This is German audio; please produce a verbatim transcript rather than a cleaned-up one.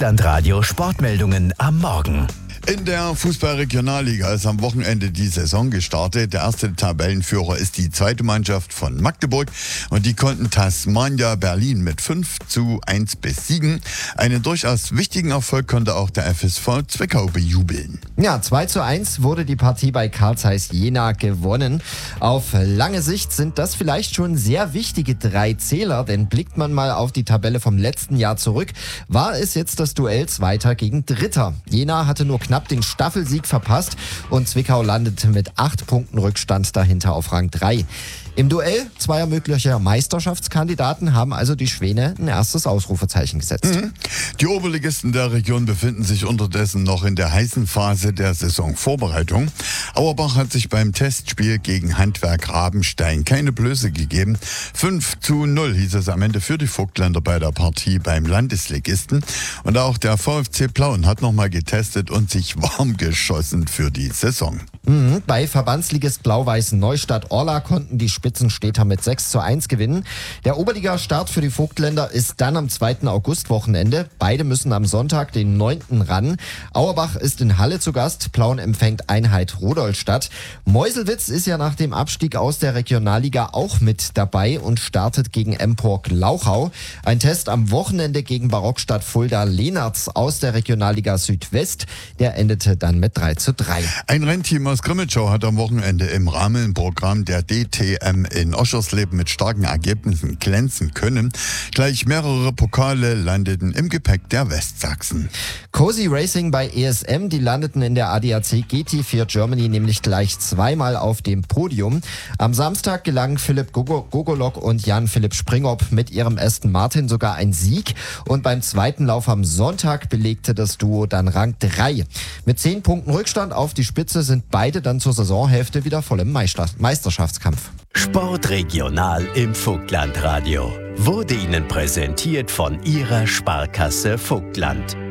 Vogtlandradio Sportmeldungen am Morgen. In der Fußball-Regionalliga ist am Wochenende die Saison gestartet. Der erste Tabellenführer ist die zweite Mannschaft von Magdeburg und die konnten Tasmania Berlin mit fünf zu eins besiegen. Einen durchaus wichtigen Erfolg konnte auch der F S V Zwickau bejubeln. Ja, zwei zu eins wurde die Partie bei Carl Zeiss Jena gewonnen. Auf lange Sicht sind das vielleicht schon sehr wichtige drei Zähler, denn blickt man mal auf die Tabelle vom letzten Jahr zurück, war es jetzt das Duell Zweiter gegen Dritter. Jena hatte nur knapp den Staffelsieg verpasst und Zwickau landete mit acht Punkten Rückstand dahinter auf Rang drei. Im Duell zweier möglicher Meisterschaftskandidaten haben also die Schwäne ein erstes Ausrufezeichen gesetzt. Mhm. Die Oberligisten der Region befinden sich unterdessen noch in der heißen Phase der Saisonvorbereitung. Auerbach hat sich beim Testspiel gegen Handwerk Rabenstein keine Blöße gegeben. fünf zu null hieß es am Ende für die Vogtländer bei der Partie beim Landesligisten. Und auch der VfC Plauen hat nochmal getestet und sich warm geschossen für die Saison. Mhm. Bei Verbandsligist Blau-Weiß Neustadt-Orla konnten die Spitzenstädter mit sechs zu eins gewinnen. Der Oberliga-Start für die Vogtländer ist dann am zweiten August-Wochenende. Beide müssen am Sonntag, den neunten ran. Auerbach ist in Halle zu Gast. Plauen empfängt Einheit Rudolstadt. Meuselwitz ist ja nach dem Abstieg aus der Regionalliga auch mit dabei und startet gegen Empork Lauchau. Ein Test am Wochenende gegen Barockstadt Fulda Lehnertz aus der Regionalliga Südwest. Der endete dann mit drei zu drei. Ein Rennteam aus Grimmitschau hat am Wochenende im Rahmenprogramm der D T M in Oschersleben mit starken Ergebnissen glänzen können. Gleich mehrere Pokale landeten im Gepäck der Westsachsen. Cozy Racing bei E S M, die landeten in der A D A C G T vier Germany nämlich gleich zweimal auf dem Podium. Am Samstag gelangen Philipp Gogo- Gogolok und Jan-Philipp Springop mit ihrem Aston Martin sogar ein Sieg. Und beim zweiten Lauf am Sonntag belegte das Duo dann Rang drei. Mit zehn Punkten Rückstand auf die Spitze sind beide dann zur Saisonhälfte wieder voll im Meister- Meisterschaftskampf. Sportregional im Vogtlandradio wurde Ihnen präsentiert von Ihrer Sparkasse Vogtland.